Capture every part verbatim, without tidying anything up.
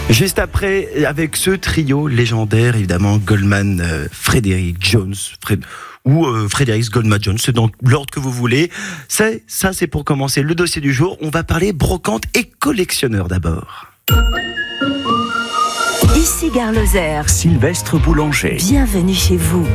Juste après, avec ce trio légendaire, évidemment, Goldman, euh, Frédéric Jones, Fred... ou euh, Frédéric Goldman Jones, c'est dans l'ordre que vous voulez. Ça, ça, c'est pour commencer le dossier du jour. On va parler brocante et collectionneur d'abord. Ici Gare Lozère. Sylvestre Boulanger. Bienvenue chez vous.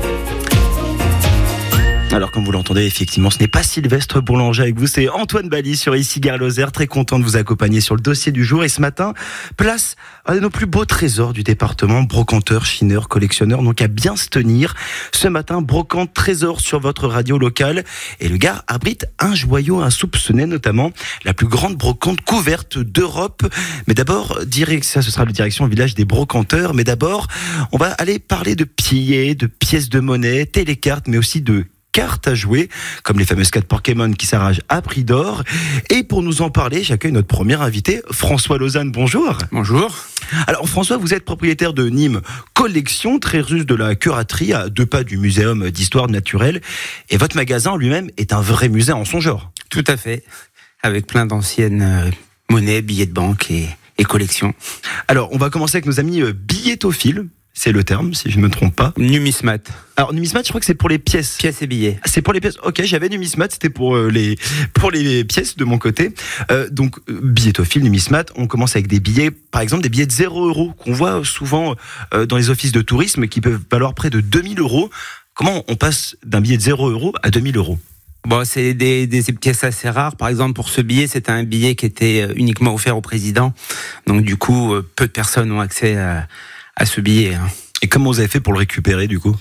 Alors, comme vous l'entendez, effectivement, ce n'est pas Sylvestre Boulanger avec vous, c'est Antoine Bali sur Ici Gare Lozère. Très content de vous accompagner sur le dossier du jour. Et ce matin, place à nos plus beaux trésors du département, brocanteur, chineur, collectionneur. Donc, à bien se tenir. Ce matin, brocante trésor sur votre radio locale. Et le Gard abrite un joyau insoupçonné, notamment la plus grande brocante couverte d'Europe. Mais d'abord, ça, ce sera la direction village des brocanteurs. Mais d'abord, on va aller parler de billets, de pièces de monnaie, télécartes, mais aussi de cartes à jouer, comme les fameuses cartes Pokémon qui s'arrachent à prix d'or. Et pour nous en parler, j'accueille notre premier invité, François Lausanne. Bonjour. Bonjour. Alors François, vous êtes propriétaire de Nîmes Collection, très russe de la curaterie, à deux pas du Muséum d'Histoire Naturelle. Et votre magasin lui-même est un vrai musée en son genre. Tout à fait, avec plein d'anciennes euh, monnaies, billets de banque et, et collections. Alors, on va commencer avec nos amis euh, billetophiles. C'est le terme, si je ne me trompe pas. Numismat. Alors, numismat, je crois que c'est pour les pièces. Pièces et billets. C'est pour les pièces. Ok, j'avais numismat, c'était pour euh, les pour les pièces de mon côté. Euh, donc, euh, billetophile, numismat, on commence avec des billets, par exemple des billets de zéro euro qu'on voit souvent euh, dans les offices de tourisme qui peuvent valoir près de deux mille euros. Comment on passe d'un billet de zéro euro à deux mille euros ? Bon, c'est des, des pièces assez rares. Par exemple, pour ce billet, c'était un billet qui était uniquement offert au président. Donc, du coup, peu de personnes ont accès à à ce billet. Hein. Et comment vous avez fait pour le récupérer du coup ?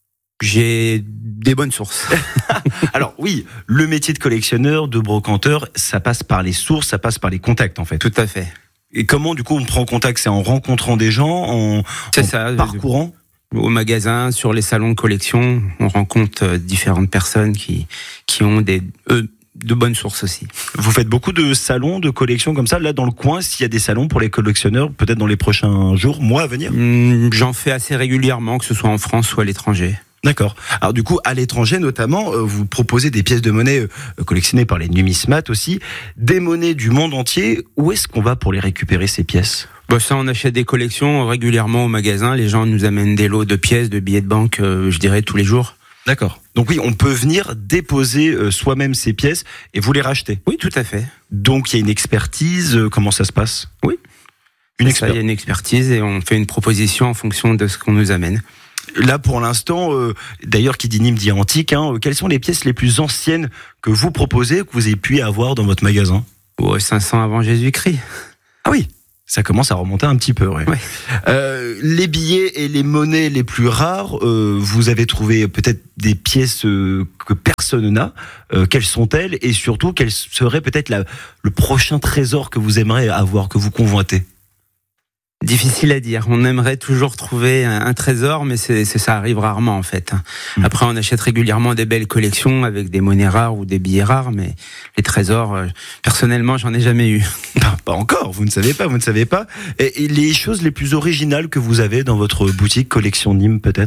J'ai des bonnes sources. Alors oui, le métier de collectionneur, de brocanteur, ça passe par les sources, ça passe par les contacts en fait. Tout à fait. Et comment du coup on prend contact ? C'est en rencontrant des gens, en, C'est en ça, parcourant ? Au magasin, sur les salons de collection, on rencontre différentes personnes qui, qui ont des... Eux, de bonnes sources aussi. Vous faites beaucoup de salons de collection comme ça, là dans le coin, s'il y a des salons pour les collectionneurs, peut-être dans les prochains jours, mois à venir ? mmh, J'en fais assez régulièrement, que ce soit en France ou à l'étranger. D'accord. Alors du coup, à l'étranger notamment, euh, vous proposez des pièces de monnaie euh, collectionnées par les numismates aussi, des monnaies du monde entier. Où est-ce qu'on va pour les récupérer ces pièces ? Bon, ça, on achète des collections régulièrement au magasin. Les gens nous amènent des lots de pièces, de billets de banque, euh, je dirais, tous les jours. D'accord. Donc oui, on peut venir déposer euh, soi-même ces pièces et vous les racheter. Oui, tout à fait. Donc il y a une expertise, euh, comment ça se passe ? Oui. Une exper- ça, il y a une expertise et on fait une proposition en fonction de ce qu'on nous amène. Là, pour l'instant, euh, d'ailleurs, qui dit Nîmes dit antique, hein, euh, quelles sont les pièces les plus anciennes que vous proposez, que vous ayez pu avoir dans votre magasin ? Oh, cinq cents avant Jésus-Christ. Ah oui, ça commence à remonter un petit peu, ouais. Ouais. Euh, les billets et les monnaies les plus rares, euh, vous avez trouvé peut-être des pièces euh, que personne n'a. Euh, quelles sont-elles ? Et surtout, quel serait peut-être la, le prochain trésor que vous aimeriez avoir, que vous convoitez ? Difficile à dire. On aimerait toujours trouver un, un trésor, mais c'est, c'est, ça arrive rarement en fait. Mmh. Après, on achète régulièrement des belles collections avec des monnaies rares ou des billets rares, mais les trésors, euh, personnellement, j'en ai jamais eu. Pas, pas encore, vous ne savez pas, vous ne savez pas. Et, et les choses les plus originales que vous avez dans votre boutique Collection Nîmes, peut-être ?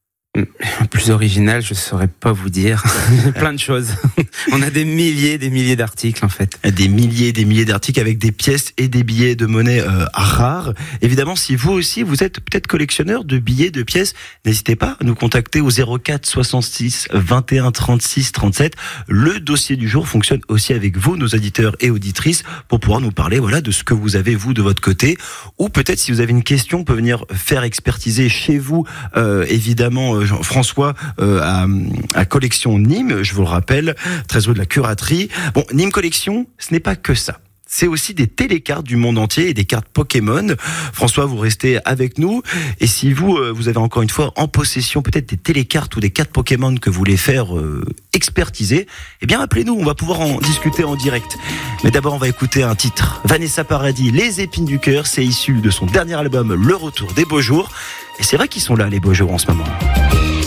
Plus original, je saurais pas vous dire. Plein de choses. On a des milliers, des milliers d'articles en fait. Des milliers, des milliers d'articles avec des pièces et des billets de monnaie euh, rares. Évidemment, si vous aussi vous êtes peut-être collectionneur de billets, de pièces, n'hésitez pas à nous contacter au zéro quatre soixante-six vingt et un trente-six trente-sept. Le dossier du jour fonctionne aussi avec vous, nos auditeurs et auditrices, pour pouvoir nous parler voilà de ce que vous avez vous de votre côté, ou peut-être si vous avez une question, on peut venir faire expertiser chez vous, euh, évidemment. Euh, François euh, à, à Collection Nîmes, je vous le rappelle, très heureux de la curaterie. Bon, Nîmes Collection, ce n'est pas que ça. C'est aussi des télécartes du monde entier et des cartes Pokémon. François, vous restez avec nous. Et si vous, euh, vous avez encore une fois en possession peut-être des télécartes ou des cartes Pokémon que vous voulez faire euh, expertiser, eh bien appelez-nous, on va pouvoir en discuter en direct. Mais d'abord, on va écouter un titre. Vanessa Paradis, Les épines du cœur, c'est issu de son dernier album, Le retour des beaux jours. Et c'est vrai qu'ils sont là, les beaux jours en ce moment.